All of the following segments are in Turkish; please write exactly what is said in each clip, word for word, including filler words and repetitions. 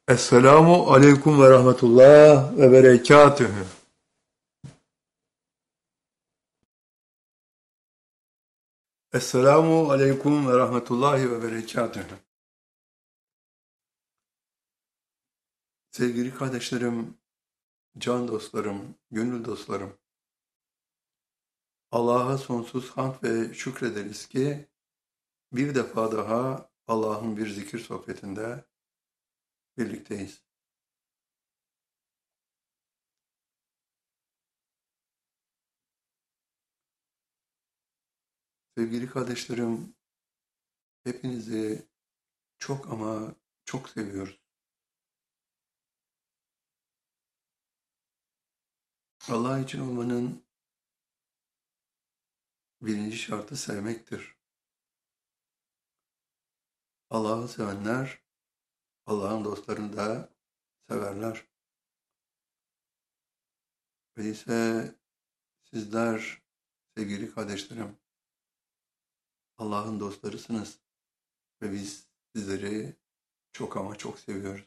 Esselamu aleyküm ve rahmetullah ve berekatühü. Esselamu aleyküm ve rahmetullahi ve berekatühü. Sevgili kardeşlerim, can dostlarım, gönül dostlarım, Allah'a sonsuz hamd ve şükrederiz ki bir defa daha Allah'ın bir zikir sohbetinde birlikteyiz. Sevgili kardeşlerim, hepinizi çok ama çok seviyoruz. Allah için olmanın birinci şartı sevmektir. Allah'ı sevenler Allah'ın dostlarını da severler. Öyleyse sizler sevgili kardeşlerim Allah'ın dostlarısınız ve biz sizleri çok ama çok seviyoruz.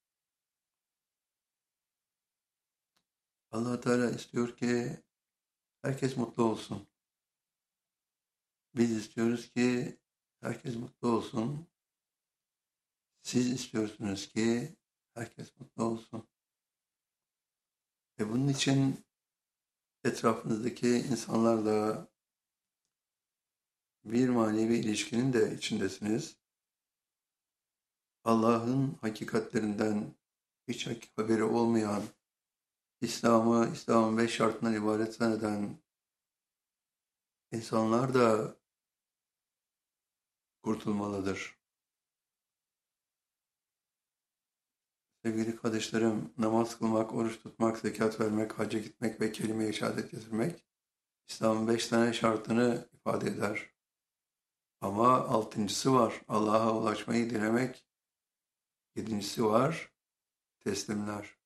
Allah Teala istiyor ki herkes mutlu olsun. Biz istiyoruz ki herkes mutlu olsun. Siz istiyorsunuz ki herkes mutlu olsun. Ve bunun için etrafınızdaki insanlarla bir manevi ilişkinin de içindesiniz. Allah'ın hakikatlerinden hiç haberi olmayan, İslam'ı, İslam'ın beş şartından ibaret zanneden insanlar da kurtulmalıdır. Sevgili kardeşlerim, namaz kılmak, oruç tutmak, zekat vermek, hacca gitmek ve kelime-i şehadet getirmek, İslam'ın beş tane şartını ifade eder. Ama altıncısı var, Allah'a ulaşmayı dilemek. Yedincisi var, teslimler.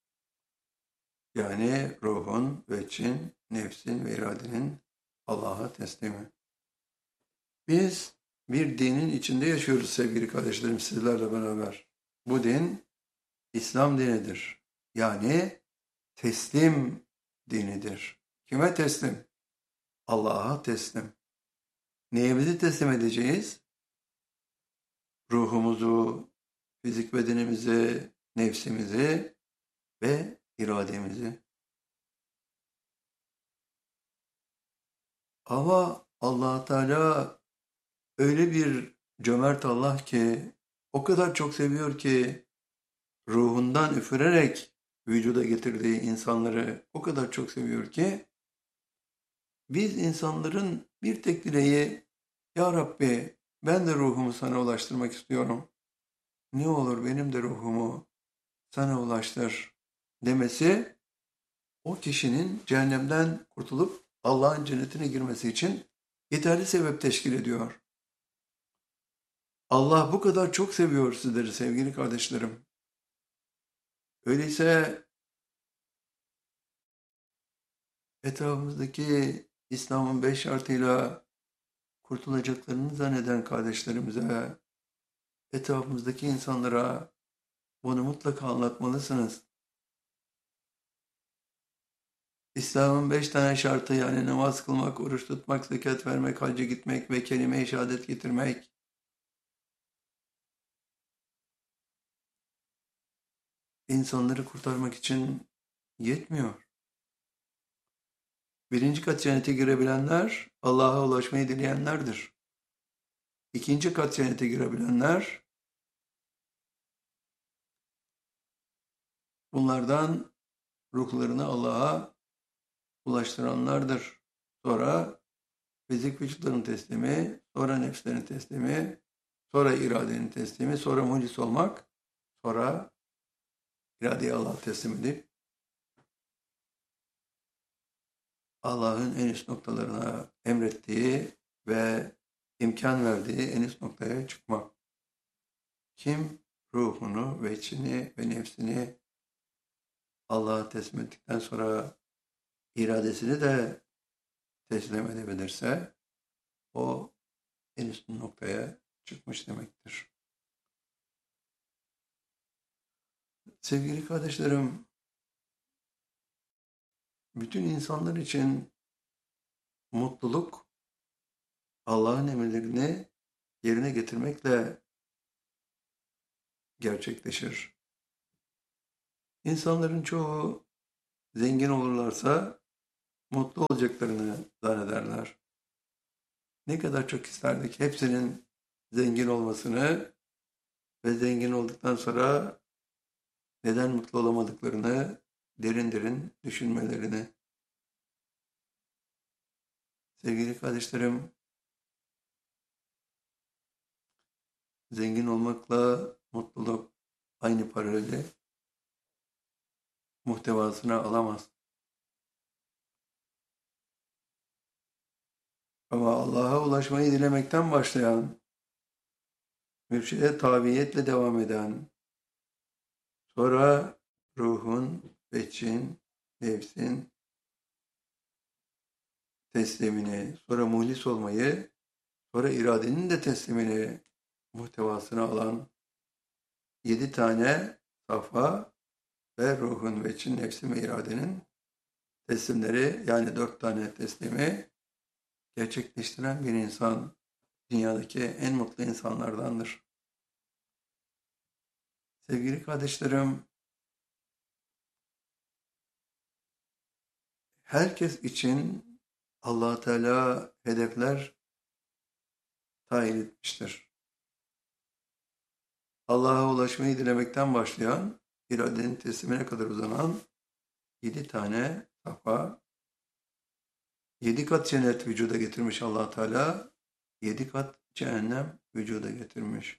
Yani ruhun, veçin, nefsin ve iradenin Allah'a teslimi. Biz bir dinin içinde yaşıyoruz sevgili kardeşlerim sizlerle beraber. Bu din İslam dinidir. Yani teslim dinidir. Kime teslim? Allah'a teslim. Neyimizi teslim edeceğiz? Ruhumuzu, fizik bedenimizi, nefsimizi ve irademizi. Ama Allah Teala öyle bir cömert Allah ki, o kadar çok seviyor ki, ruhundan üfürerek vücuda getirdiği insanları o kadar çok seviyor ki, biz insanların bir tek dileği, Ya Rabbi ben de ruhumu sana ulaştırmak istiyorum. Ne olur benim de ruhumu sana ulaştır demesi, o kişinin cehennemden kurtulup Allah'ın cennetine girmesi için yeterli sebep teşkil ediyor. Allah bu kadar çok seviyor sizleri sevgili kardeşlerim. Öyleyse etrafımızdaki İslam'ın beş şartıyla kurtulacaklarını zanneden kardeşlerimize, etrafımızdaki insanlara bunu mutlaka anlatmalısınız. İslam'ın beş tane şartı yani namaz kılmak, oruç tutmak, zekat vermek, hacca gitmek ve kelime-i şehadet getirmek. İnsanları kurtarmak için yetmiyor. Birinci kat cennete girebilenler Allah'a ulaşmayı dileyenlerdir. İkinci kat cennete girebilenler bunlardan ruhlarını Allah'a ulaştıranlardır. Sonra fizik vücutların teslimi, sonra nefslerin teslimi, sonra iradenin teslimi, sonra mucis olmak, sonra iradeyi Allah'a teslim edip Allah'ın en üst noktalarına emrettiği ve imkan verdiği en üst noktaya çıkmak. Kim ruhunu ve içini ve nefsini Allah'a teslim ettikten sonra iradesini de teslim edebilirse o en üst noktaya çıkmış demektir. Sevgili kardeşlerim, bütün insanlar için mutluluk Allah'ın emirlerini yerine getirmekle gerçekleşir. İnsanların çoğu zengin olurlarsa mutlu olacaklarını zannederler. Ne kadar çok isterdik hepsinin zengin olmasını ve zengin olduktan sonra neden mutlu olamadıklarını derin derin düşünmelerini. Sevgili kardeşlerim, zengin olmakla mutluluk aynı paralelde muhtevasına alamaz. Ama Allah'a ulaşmayı dilemekten başlayan, mürşide tabiiyetle devam eden, sonra ruhun, veçin, nefsin teslimini, sonra muhlis olmayı, sonra iradenin de teslimini muhtevasına alan yedi tane safa ve ruhun, veçin, nefsin ve iradenin teslimleri, yani dört tane teslimi gerçekleştiren bir insan dünyadaki en mutlu insanlardandır. Sevgili kardeşlerim, herkes için Allah Teala hedefler tayin etmiştir. Allah'a ulaşmayı dilemekten başlayan, iradenin teslimine kadar uzanan yedi tane safa, yedi kat cennet vücuda getirmiş Allah Teala, yedi kat cehennem vücuda getirmiş.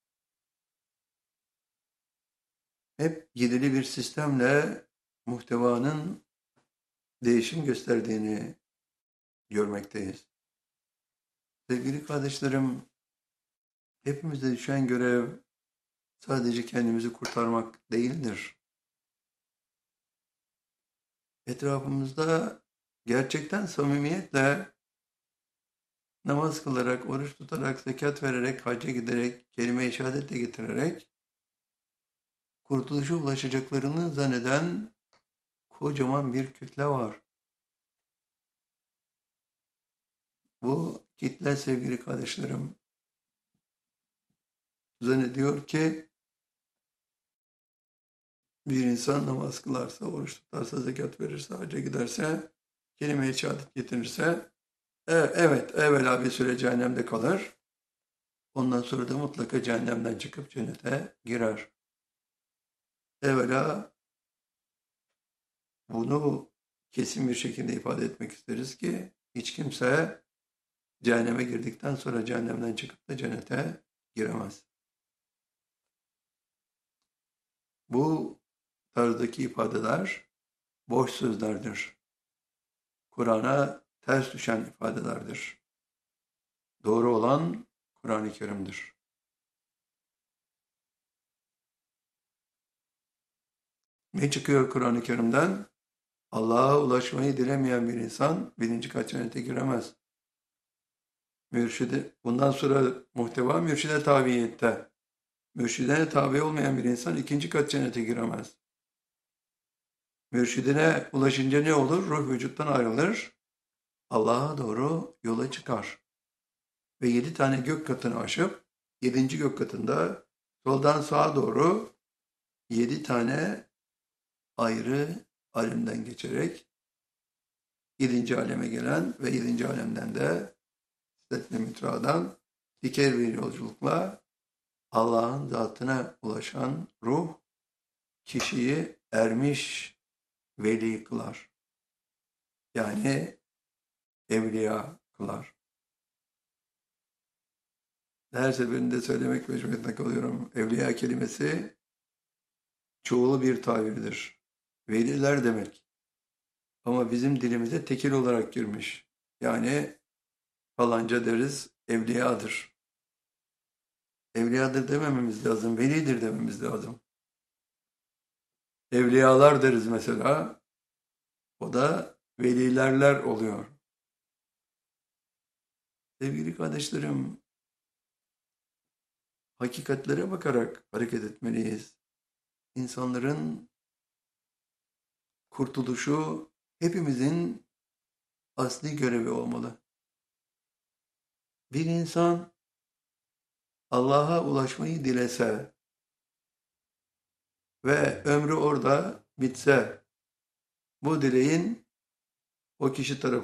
Hep yedili bir sistemle muhtevanın değişim gösterdiğini görmekteyiz. Sevgili kardeşlerim, hepimize düşen görev sadece kendimizi kurtarmak değildir. Etrafımızda gerçekten samimiyetle namaz kılarak, oruç tutarak, zekat vererek, hacca giderek, kelime-i şehadetle getirerek kurtuluşa ulaşacaklarını zanneden kocaman bir kitle var. Bu kitle sevgili kardeşlerim zannediyor ki bir insan namaz kılarsa, oruç tutarsa, zekat verirse, hacca giderse, kelime-i şehadet getirirse, evet, evvela bir süre cehennemde kalır. Ondan sonra da mutlaka cehennemden çıkıp cennete girer. Evvela bunu kesin bir şekilde ifade etmek isteriz ki hiç kimse cehenneme girdikten sonra cehennemden çıkıp da cennete giremez. Bu tarzdaki ifadeler boş sözlerdir. Kur'an'a ters düşen ifadelerdir. Doğru olan Kur'an-ı Kerim'dir. Ne çıkıyor Kur'an-ı Kerim'den? Allah'a ulaşmayı dilemeyen bir insan birinci kat cennete giremez. Mürşide, bundan sonra muhteva mürşide tabiyette. Mürşidine tabi olmayan bir insan ikinci kat cennete giremez. Mürşidine ulaşınca ne olur? Ruh vücuttan ayrılır. Allah'a doğru yola çıkar. Ve yedi tane gök katını aşıp, yedinci gök katında soldan sağa doğru yedi tane ayrı alemden geçerek yedinci aleme gelen ve yedinci alemden de Sidret-i Münteha'dan diker bir yolculukla Allah'ın zatına ulaşan ruh kişiyi ermiş veli kılar. Yani evliya kılar. Her seferinde söylemek mecburiyetinde kalıyorum. Evliya kelimesi çoğulu bir tabirdir. Veliler demek. Ama bizim dilimize tekil olarak girmiş. Yani falanca deriz evliyadır. Evliyadır demememiz lazım. Velidir dememiz lazım. Evliyalar deriz mesela. O da velilerler oluyor. Sevgili kardeşlerim, hakikatlere bakarak hareket etmeliyiz. insanların kurtuluşu hepimizin asli görevi olmalı. Bir insan Allah'a ulaşmayı dilese ve ömrü orada bitse, bu dileğin o kişi tarafından